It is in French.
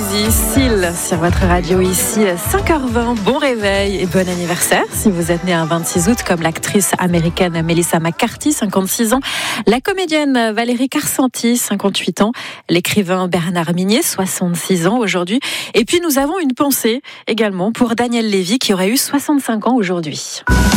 Easy, Seal sur votre radio ici, 5h20. Bon réveil et bon anniversaire si vous êtes né un 26 août comme l'actrice américaine Melissa McCarthy, 56 ans, la comédienne Valérie Carcenti, 58 ans, l'écrivain Bernard Minier, 66 ans aujourd'hui. Et puis nous avons une pensée également pour Daniel Lévy qui aurait eu 65 ans aujourd'hui.